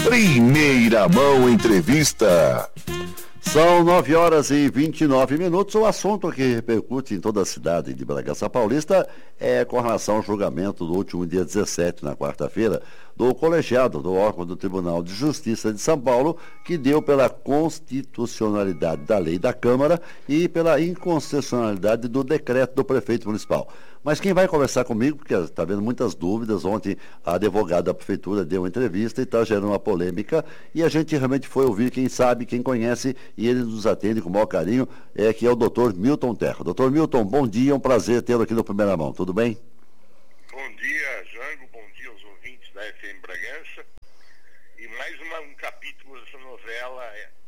Primeira Mão Entrevista. São 9h29. O assunto que repercute em toda a cidade de Bragança Paulista é com relação ao julgamento do último dia 17, na quarta-feira, do colegiado do órgão do Tribunal de Justiça de São Paulo, que deu pela constitucionalidade da lei da Câmara e pela inconstitucionalidade do decreto do prefeito municipal. Mas quem vai conversar comigo, porque está havendo muitas dúvidas, ontem a advogada da prefeitura deu uma entrevista e está gerando uma polêmica, e a gente realmente foi ouvir quem sabe, quem conhece, e ele nos atende com o maior carinho, que é o doutor Milton Terra. Doutor Milton, bom dia, é um prazer tê-lo aqui no Primeira Mão, tudo bem? Bom dia, Jango, bom dia aos ouvintes da FM Bragança, e mais um capítulo dessa novela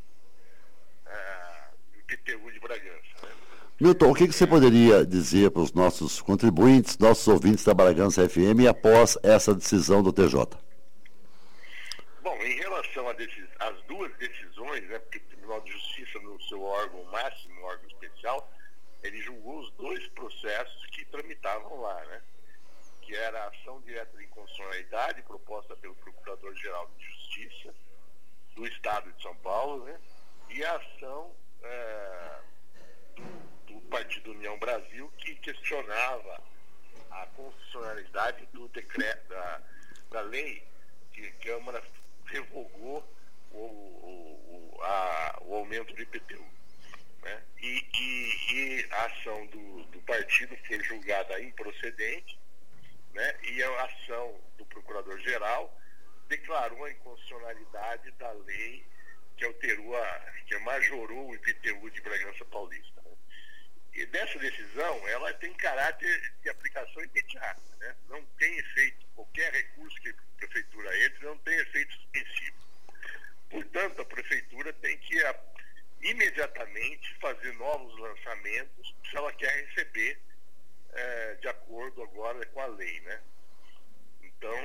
do IPTU de Bragança, né? Milton, o que você poderia dizer para os nossos contribuintes, nossos ouvintes da Bragança FM após essa decisão do TJ? Bom, em relação às duas decisões, né, porque o Tribunal de Justiça, no seu órgão máximo, órgão especial, ele julgou os dois processos que tramitavam lá, né? Que era a ação direta de inconstitucionalidade proposta pelo Procurador-Geral de Justiça do Estado de São Paulo, né? E a ação do Partido União Brasil, que questionava a constitucionalidade do decreto, da lei que a Câmara revogou o aumento do IPTU, né? E a ação do partido foi julgada improcedente, né? E a ação do Procurador-Geral declarou a inconstitucionalidade da lei que alterou, que majorou o IPTU de Bragança Paulista, né? E dessa decisão, ela tem caráter de aplicação imediata, né? Não tem efeito, qualquer recurso que a Prefeitura entre não tem efeito suspensivo. Portanto, a Prefeitura tem que imediatamente fazer novos lançamentos se ela quer receber de acordo agora com a lei, né? Então,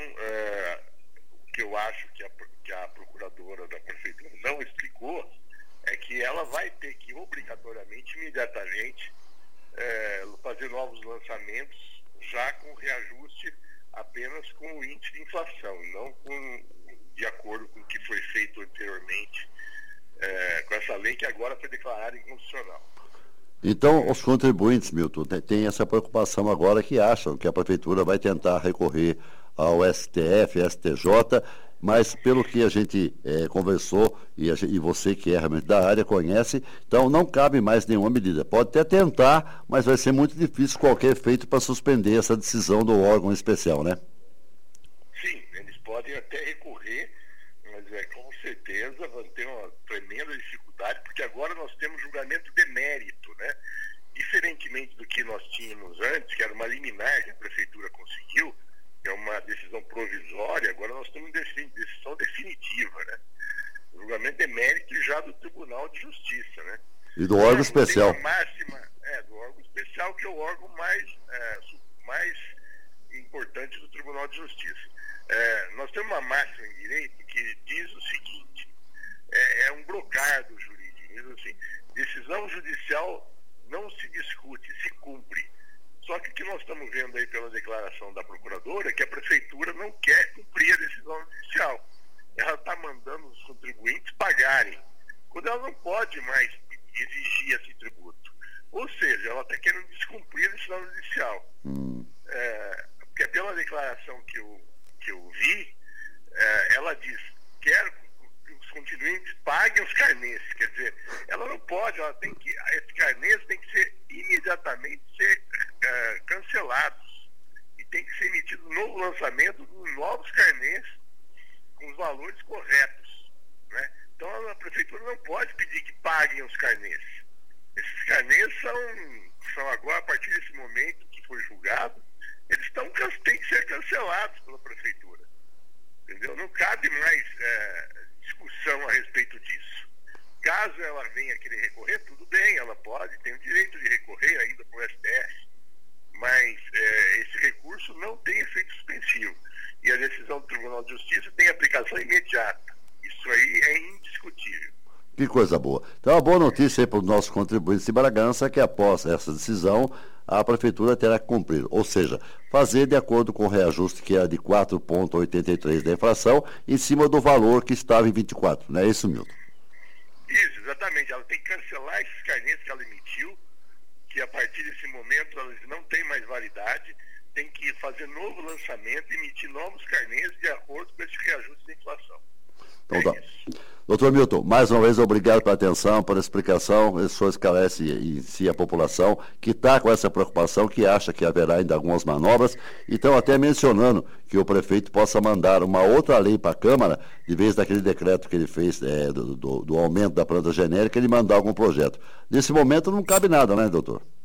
o que eu acho que a procuradora da Prefeitura não explicou é que ela vai ter que obrigatoriamente, imediatamente, fazer novos lançamentos já com reajuste apenas com o índice de inflação, não de acordo com o que foi feito anteriormente com essa lei que agora foi declarada inconstitucional. Então, os contribuintes, Milton, têm essa preocupação agora, que acham que a Prefeitura vai tentar recorrer ao STF, STJ, mas pelo que a gente conversou, e você que é realmente da área conhece, então não cabe mais nenhuma medida. Pode até tentar, mas vai ser muito difícil qualquer efeito para suspender essa decisão do órgão especial, né? Sim, eles podem até recorrer, mas com certeza vão ter uma tremenda dificuldade, porque agora nós temos julgamento de mérito, né? Diferentemente do que nós tínhamos antes, que era uma liminar que a Prefeitura conseguiu, que é uma decisão provisória, agora nós temos decisão definitiva, né? O julgamento de mérito já do Tribunal de Justiça, né? E do órgão especial. A máxima, do órgão especial, que é o órgão mais importante do Tribunal de Justiça. Nós temos uma máxima em direito que diz o seguinte, é um brocado jurídico, diz assim, decisão judicial não se discute, se cumpre. Só que o que nós estamos vendo aí pela declaração da procuradora é que a Prefeitura não quer cumprir a decisão judicial. Ela está mandando os contribuintes pagarem, quando ela não pode mais exigir esse tributo. Ou seja, ela está querendo descumprir a decisão judicial. Porque pela declaração que eu vi, ela diz, quero que os contribuintes paguem os carnês. Quer dizer, ela não pode, esses carnês têm que ser imediatamente cancelados. E tem que ser emitido um novo lançamento de novos carnês com os valores corretos, né? Então a Prefeitura não pode pedir que paguem os carnês. Esses carnês são agora, a partir desse momento que foi julgado, eles têm que ser cancelados pela Prefeitura. Entendeu? Não cabe mais discussão a respeito disso. Caso ela venha querer recorrer, tudo bem, ela pode, tem o direito de recorrer ainda para o STF, mas esse recurso não tem efeito suspensivo. E a decisão do Tribunal de Justiça tem aplicação imediata. Isso aí é indiscutível. Que coisa boa. Então, a boa notícia aí para os nossos contribuintes de Bragança é que após essa decisão, a Prefeitura terá que cumprir, ou seja, fazer de acordo com o reajuste que era de 4,83 da inflação, em cima do valor que estava em 24, não é isso, Milton? Isso, exatamente. Ela tem que cancelar esses carnês que ela emitiu, que a partir desse momento elas não têm mais validade, tem que fazer novo lançamento, emitir novos carnês de acordo com esse reajuste da inflação. Então, tá. Doutor Milton, mais uma vez, obrigado pela atenção, pela explicação. O senhor esclarece em si a população que está com essa preocupação, que acha que haverá ainda algumas manobras. Então, até mencionando que o prefeito possa mandar uma outra lei para a Câmara, de vez daquele decreto que ele fez do aumento da planta genérica, ele mandar algum projeto. Nesse momento não cabe nada, né, doutor?